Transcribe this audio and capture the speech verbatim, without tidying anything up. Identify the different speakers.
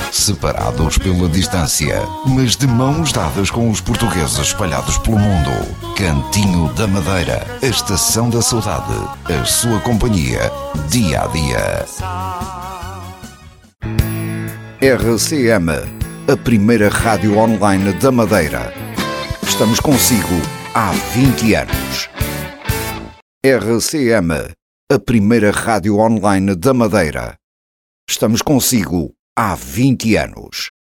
Speaker 1: separados pela distância, mas de mãos dadas com os portugueses espalhados pelo mundo. Cantinho da Madeira, a estação da saudade, a sua companhia, dia a dia. R C M, a primeira rádio online da Madeira. Estamos consigo há vinte anos. R C M, a primeira rádio online da Madeira. Estamos consigo há vinte anos.